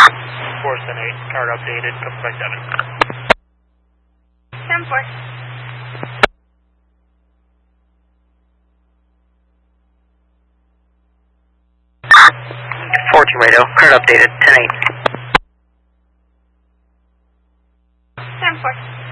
478, card updated, comes by 7. 10-4. 42 radio, card updated, 10-8. 10-4.